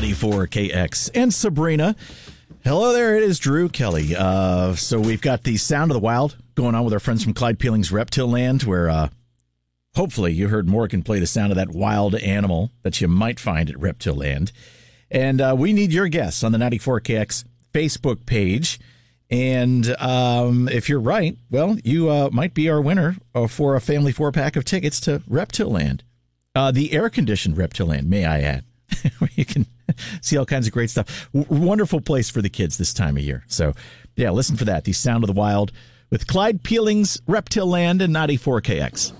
94KX. And Sabrina. Hello there, it is Drew Kelly. So we've got the Sound of the Wild going on with our friends from Clyde Peeling's Reptile Land, where hopefully you heard Morgan play the sound of that wild animal that you might find at Reptile Land. And we need your guess on the 94KX Facebook page. And if you're right, well, you might be our winner for a family 4-pack of tickets to Reptile Land. The air-conditioned Reptile Land, may I add, where you can see all kinds of great stuff. Wonderful place for the kids this time of year. So, yeah, listen for that. The Sound of the Wild with Clyde Peeling's Reptile Land and 94KX.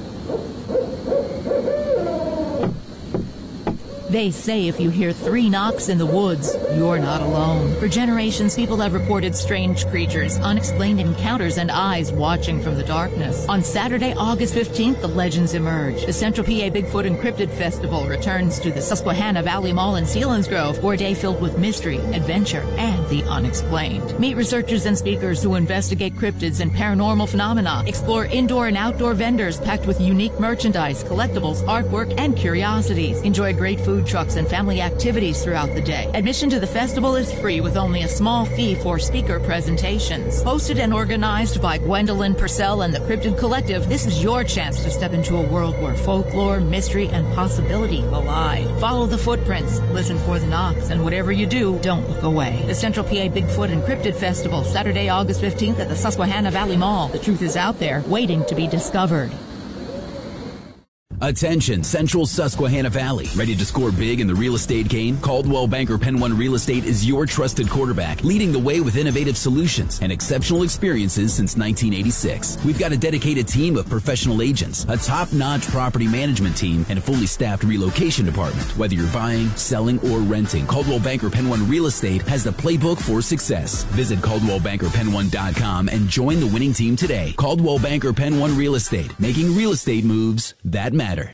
They say if you hear 3 knocks in the woods, you're not alone. For generations, people have reported strange creatures, unexplained encounters, and eyes watching from the darkness. On Saturday, August 15th, the legends emerge. The Central PA Bigfoot and Cryptid Festival returns to the Susquehanna Valley Mall in Selinsgrove for a day filled with mystery, adventure, and the unexplained. Meet researchers and speakers who investigate cryptids and paranormal phenomena, explore indoor and outdoor vendors packed with unique merchandise, collectibles, artwork, and curiosities. Enjoy great food trucks and family activities throughout the day. Admission to the festival is free with only a small fee for speaker presentations. Hosted and organized by Gwendolyn Purcell and the Cryptid Collective, this is your chance to step into a world where folklore, mystery, and possibility collide. Follow the footprints, listen for the knocks, and whatever you do, don't look away. The Central PA Bigfoot and Cryptid Festival, Saturday, August 15th at the Susquehanna Valley Mall. The truth is out there, waiting to be discovered. Attention, Central Susquehanna Valley. Ready to score big in the real estate game? Coldwell Banker Penn One Real Estate is your trusted quarterback, leading the way with innovative solutions and exceptional experiences since 1986. We've got a dedicated team of professional agents, a top-notch property management team, and a fully staffed relocation department. Whether you're buying, selling, or renting, Coldwell Banker Penn One Real Estate has the playbook for success. Visit ColdwellBankerPenn1.com and join the winning team today. Coldwell Banker Penn One Real Estate, making real estate moves that matter.